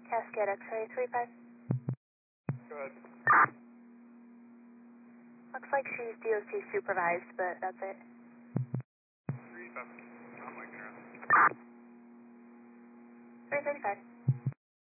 Cascade X-ray 35. Go ahead. Looks like she's DOT supervised, but that's it. 35. I'm like around. 335.